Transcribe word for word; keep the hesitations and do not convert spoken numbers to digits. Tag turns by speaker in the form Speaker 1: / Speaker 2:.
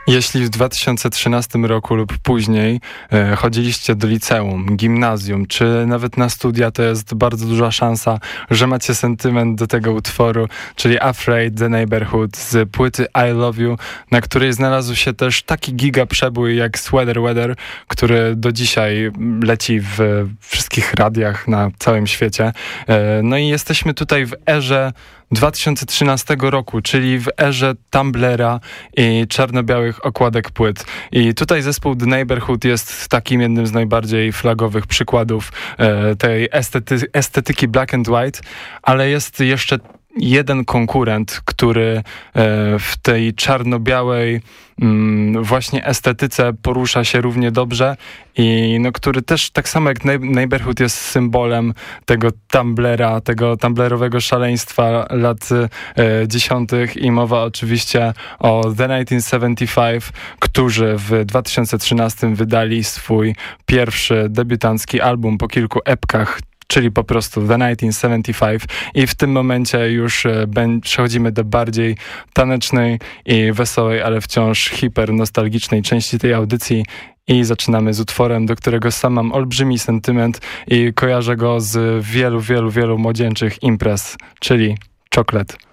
Speaker 1: Jeśli w dwa tysiące trzynastym roku lub później e, chodziliście do liceum, gimnazjum, czy nawet na studia, to jest bardzo duża szansa, że macie sentyment do tego utworu, czyli Afraid the Neighborhood z płyty I Love You, na której znalazł się też taki giga przebój jak Sweater Weather, który do dzisiaj leci w wszystkich radiach na całym świecie. E, no i jesteśmy tutaj w erze dwa tysiące trzynastego roku, czyli w erze Tumblera i czarno-białych okładek płyt. I tutaj zespół The Neighborhood jest takim jednym z najbardziej flagowych przykładów e, tej estety- estetyki black and white, ale jest jeszcze jeden konkurent, który e, w tej czarno-białej mm, właśnie estetyce porusza się równie dobrze i no, który też tak samo jak Neighborhood jest symbolem tego Tumblera, tego tumblerowego szaleństwa lat e, dziesiątych i mowa oczywiście o The tysiąc dziewięćset siedemdziesiątym piątym, którzy w dwa tysiące trzynastym wydali swój pierwszy debiutancki album po kilku epkach, czyli po prostu The tysiąc dziewięćset siedemdziesiątym piątym i w tym momencie już e, ben, przechodzimy do bardziej tanecznej i wesołej, ale wciąż hiper nostalgicznej części tej audycji i zaczynamy z utworem, do którego sam mam olbrzymi sentyment i kojarzę go z wielu, wielu, wielu młodzieńczych imprez, czyli Chocolate.